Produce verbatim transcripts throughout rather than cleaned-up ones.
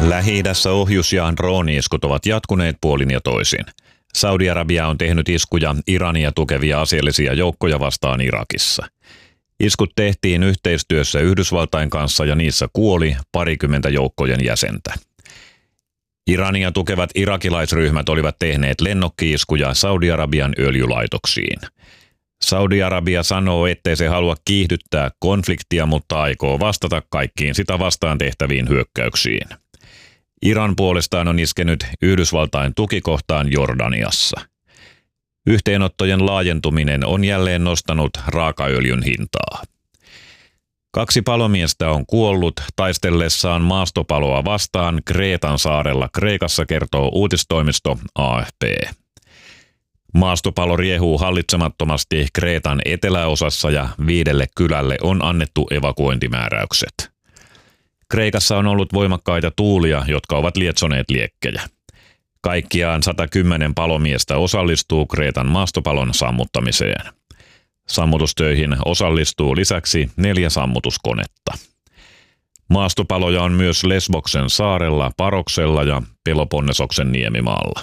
Lähi-idässä ohjus- ja drooni-iskut ovat jatkuneet puolin ja toisin. Saudi-Arabia on tehnyt iskuja Irania tukevia aseellisia joukkoja vastaan Irakissa. Iskut tehtiin yhteistyössä Yhdysvaltain kanssa ja niissä kuoli parikymmentä joukkojen jäsentä. Irania tukevat irakilaisryhmät olivat tehneet lennokki-iskuja Saudi-Arabian öljylaitoksiin. Saudi-Arabia sanoo, ettei se halua kiihdyttää konfliktia, mutta aikoo vastata kaikkiin sitä vastaan tehtäviin hyökkäyksiin. Iran puolestaan on iskenyt Yhdysvaltain tukikohtaan Jordaniassa. Yhteenottojen laajentuminen on jälleen nostanut raakaöljyn hintaa. Kaksi palomiestä on kuollut taistellessaan maastopaloa vastaan Kreetan saarella Kreikassa, kertoo uutistoimisto A F P. Maastopalo riehuu hallitsemattomasti Kreetan eteläosassa ja viidelle kylälle on annettu evakuointimääräykset. Kreikassa on ollut voimakkaita tuulia, jotka ovat lietsoneet liekkejä. Kaikkiaan sata kymmenen palomiestä osallistuu Kreetan maastopalon sammuttamiseen. Sammutustöihin osallistuu lisäksi neljä sammutuskonetta. Maastopaloja on myös Lesboksen saarella, Paroksella ja Peloponnesoksen niemimaalla.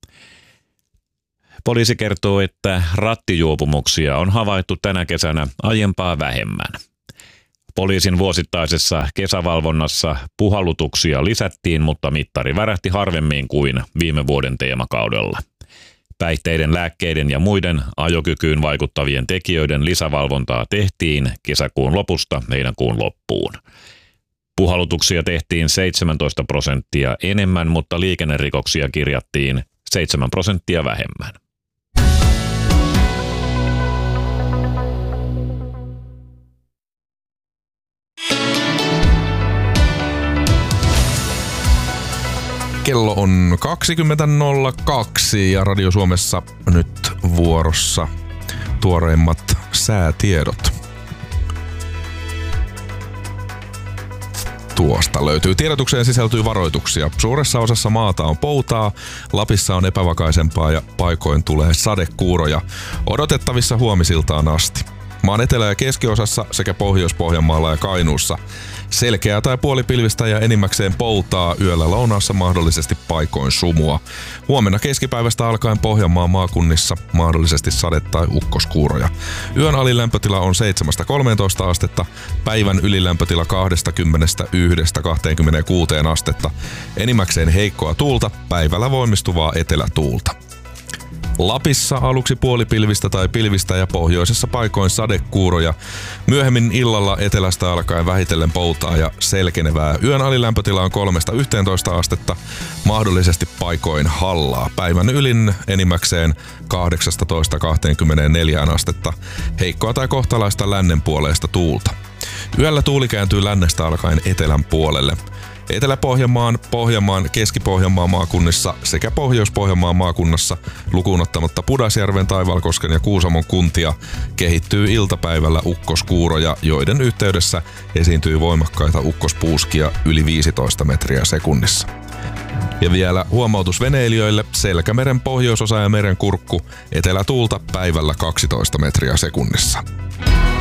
Poliisi kertoo, että rattijuopumuksia on havaittu tänä kesänä aiempaa vähemmän. Poliisin vuosittaisessa kesävalvonnassa puhallutuksia lisättiin, mutta mittari värähti harvemmin kuin viime vuoden teemakaudella. Päihteiden, lääkkeiden ja muiden ajokykyyn vaikuttavien tekijöiden lisävalvontaa tehtiin kesäkuun lopusta heinäkuun loppuun. Puhallutuksia tehtiin seitsemäntoista prosenttia enemmän, mutta liikennerikoksia kirjattiin seitsemän prosenttia vähemmän. Kello on kaksikymmentä nolla kaksi ja Radio Suomessa nyt vuorossa tuoreimmat säätiedot. Tuosta löytyy. Tiedotukseen sisältyy varoituksia. Suuressa osassa maata on poutaa, Lapissa on epävakaisempaa ja paikoin tulee sadekuuroja. Odotettavissa huomisiltaan asti. Maan etelä- ja keskiosassa sekä Pohjois-Pohjanmaalla ja Kainuussa selkeää tai puolipilvistä ja enimmäkseen poutaa, yöllä lounaassa mahdollisesti paikoin sumua. Huomenna keskipäivästä alkaen Pohjanmaan maakunnissa mahdollisesti sade- tai ukkoskuuroja. Yön alilämpötila on seitsemästä kolmeentoista astetta, päivän ylilämpötila kaksikymmentäyksi kaksikymmentäkuusi astetta. Enimmäkseen heikkoa tuulta, päivällä voimistuvaa etelätuulta. Lapissa aluksi puolipilvistä tai pilvistä ja pohjoisessa paikoin sadekuuroja. Myöhemmin illalla etelästä alkaen vähitellen poutaa ja selkenevää. Yön alilämpötila on kolmesta yhteentoista astetta, mahdollisesti paikoin hallaa. Päivän ylin enimmäkseen kahdeksasta kaksikymmentäneljä astetta. Heikkoa tai kohtalaista lännenpuoleista tuulta. Yöllä tuuli kääntyy lännestä alkaen etelän puolelle. Etelä-Pohjanmaan, Pohjanmaan, Keski-Pohjanmaan maakunnissa sekä Pohjois-Pohjanmaan maakunnassa lukuun ottamatta Pudasjärven, Taivalkosken ja Kuusamon kuntia kehittyy iltapäivällä ukkoskuuroja, joiden yhteydessä esiintyy voimakkaita ukkospuuskia yli viisitoista metriä sekunnissa. Ja vielä huomautus veneilijöille: Selkämeren pohjoisosa ja merenkurkku, etelätuulta päivällä kaksitoista metriä sekunnissa.